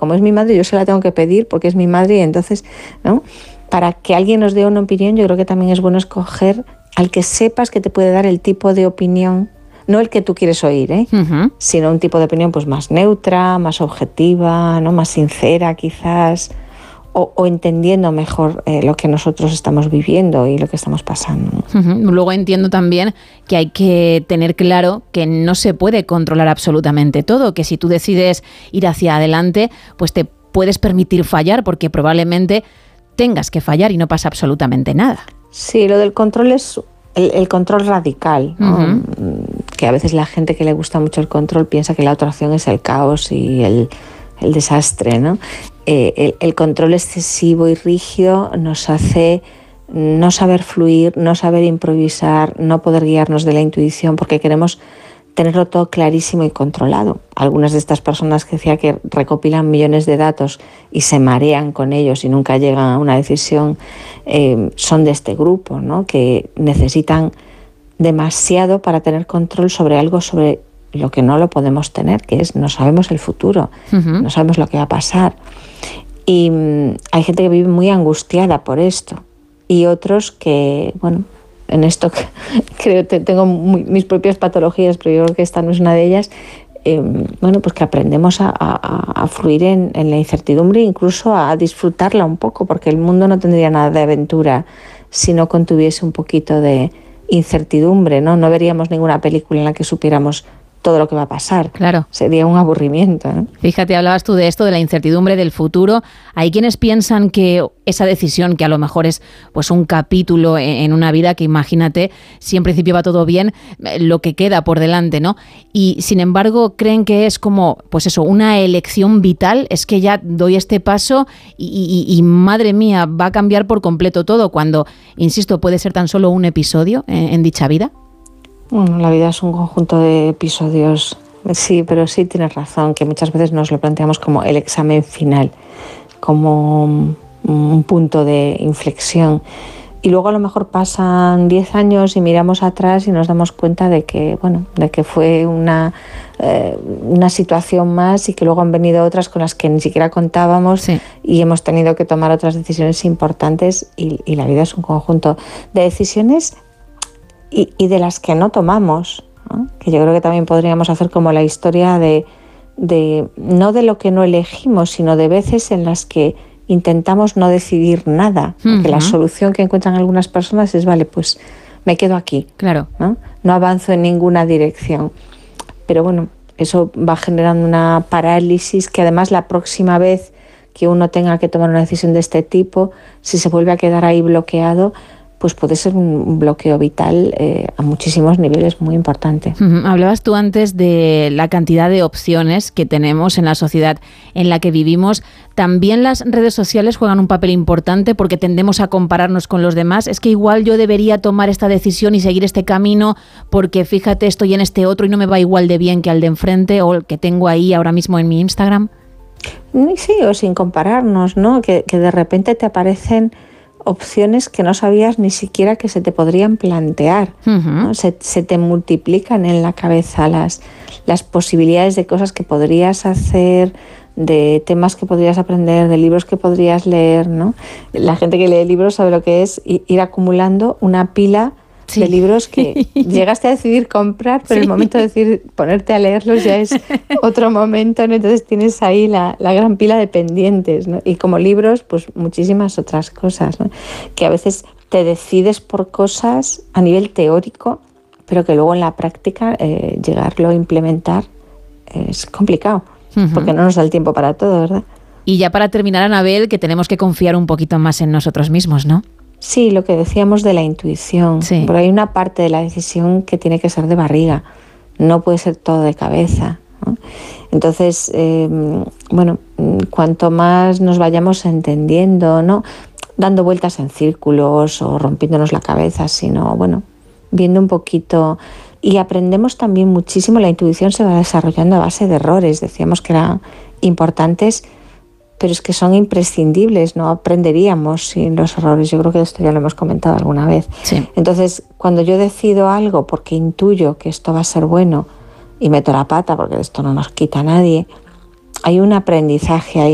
como es mi madre, yo se la tengo que pedir porque es mi madre y entonces, ¿no? Para que alguien nos dé una opinión, yo creo que también es bueno escoger al que sepas que te puede dar el tipo de opinión, no el que tú quieres oír, sino un tipo de opinión pues más neutra, más objetiva, ¿no? Más sincera quizás, o entendiendo mejor lo que nosotros estamos viviendo y lo que estamos pasando. Luego entiendo también que hay que tener claro que no se puede controlar absolutamente todo, que si tú decides ir hacia adelante, pues te puedes permitir fallar porque probablemente tengas que fallar y no pasa absolutamente nada. Sí, lo del control es el control radical, ¿no? Que a veces la gente que le gusta mucho el control piensa que la otra opción es el caos y el desastre, ¿no? El control excesivo y rígido nos hace no saber fluir, no saber improvisar, no poder guiarnos de la intuición porque queremos tenerlo todo clarísimo y controlado. Algunas de estas personas que decía que recopilan millones de datos y se marean con ellos y nunca llegan a una decisión, son de este grupo, ¿no? Que necesitan demasiado para tener control sobre algo sobre lo que no lo podemos tener, que es no sabemos el futuro, no sabemos lo que va a pasar. Y hay gente que vive muy angustiada por esto y otros que, bueno, en esto creo que tengo mis propias patologías, pero yo creo que esta no es una de ellas, bueno, pues que aprendemos a fluir en la incertidumbre e incluso a disfrutarla un poco, porque el mundo no tendría nada de aventura si no contuviese un poquito de incertidumbre, ¿no? No veríamos ninguna película en la que supiéramos todo lo que va a pasar. Claro. Sería un aburrimiento, ¿no? Fíjate, hablabas tú de esto, de la incertidumbre del futuro. Hay quienes piensan que esa decisión, que a lo mejor es pues un capítulo en una vida, que imagínate, si en principio va todo bien, lo que queda por delante, ¿no? Y sin embargo creen que es como, pues eso, una elección vital, es que ya doy este paso y madre mía, va a cambiar por completo todo, cuando, insisto, puede ser tan solo un episodio en dicha vida. Bueno, la vida es un conjunto de episodios, sí, pero sí tienes razón, que muchas veces nos lo planteamos como el examen final, como un punto de inflexión. Y luego a lo mejor pasan 10 años y miramos atrás y nos damos cuenta de que, bueno, de que fue una situación más y que luego han venido otras con las que ni siquiera contábamos, sí. Y hemos tenido que tomar otras decisiones importantes y la vida es un conjunto de decisiones y de las que no tomamos, ¿no? Que yo creo que también podríamos hacer como la historia de no de lo que no elegimos, sino de veces en las que intentamos no decidir nada, porque la solución que encuentran algunas personas es, vale, pues me quedo aquí, claro, no avanzo en ninguna dirección. Pero bueno, eso va generando una parálisis que además la próxima vez que uno tenga que tomar una decisión de este tipo, si se vuelve a quedar ahí bloqueado, pues puede ser un bloqueo vital a muchísimos niveles muy importante. Hablabas tú antes de la cantidad de opciones que tenemos en la sociedad en la que vivimos. También las redes sociales juegan un papel importante porque tendemos a compararnos con los demás. Es que igual yo debería tomar esta decisión y seguir este camino porque fíjate, estoy en este otro y no me va igual de bien que al de enfrente o el que tengo ahí ahora mismo en mi Instagram. Sí, o sin compararnos, ¿no? Que de repente te aparecen opciones que no sabías ni siquiera que se te podrían plantear, ¿no? Se te multiplican en la cabeza las posibilidades de cosas que podrías hacer, de temas que podrías aprender, de libros que podrías leer, ¿no? La gente que lee libros sabe lo que es ir acumulando una pila de libros que llegaste a decidir comprar, pero el momento de decidir ponerte a leerlos ya es otro momento, ¿no? Entonces tienes ahí la gran pila de pendientes, ¿no? Y como libros, pues muchísimas otras cosas, ¿no? Que a veces te decides por cosas a nivel teórico, pero que luego en la práctica llegarlo a implementar es complicado, porque no nos da el tiempo para todo, ¿verdad? Y ya para terminar, Anabel, que tenemos que confiar un poquito más en nosotros mismos, ¿no? Sí, lo que decíamos de la intuición. Sí. Pero hay una parte de la decisión que tiene que ser de barriga, no puede ser todo de cabeza, ¿no? Entonces, bueno, cuanto más nos vayamos entendiendo, no dando vueltas en círculos o rompiéndonos la cabeza, sino, bueno, viendo un poquito. Y aprendemos también muchísimo, la intuición se va desarrollando a base de errores. Decíamos que eran importantes, pero es que son imprescindibles, no aprenderíamos sin los errores. Yo creo que esto ya lo hemos comentado alguna vez. Sí. Entonces, cuando yo decido algo porque intuyo que esto va a ser bueno y meto la pata, porque esto no nos quita a nadie, hay un aprendizaje ahí